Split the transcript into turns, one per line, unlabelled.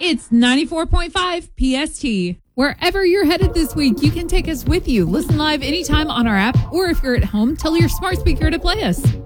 It's 94.5 PST. Wherever you're headed this week, you can take us with you. Listen live anytime on our app, or if you're at home, tell your smart speaker to play us.